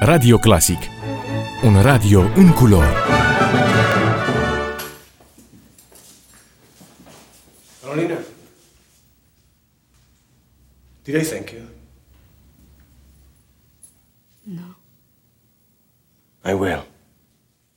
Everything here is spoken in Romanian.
Radio Classic. Un radio în culori. Carolina, did I thank you? No. I will.